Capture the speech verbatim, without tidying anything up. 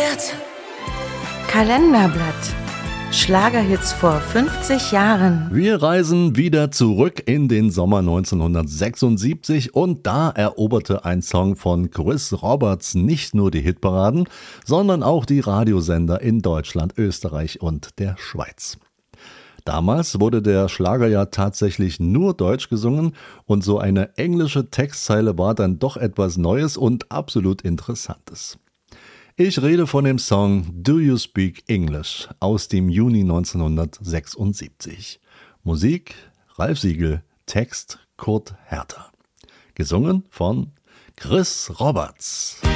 Konzert. Kalenderblatt. Schlagerhits vor fünfzig Jahren. Wir reisen wieder zurück in den Sommer neunzehnhundertsechsundsiebzig und da eroberte ein Song von Chris Roberts nicht nur die Hitparaden, sondern auch die Radiosender in Deutschland, Österreich und der Schweiz. Damals wurde der Schlager ja tatsächlich nur deutsch gesungen und so eine englische Textzeile war dann doch etwas Neues und absolut Interessantes. Ich rede von dem Song Do You Speak English aus dem Juni neunzehnhundertsechsundsiebzig. Musik Ralf Siegel, Text Kurt Herter. Gesungen von Chris Roberts.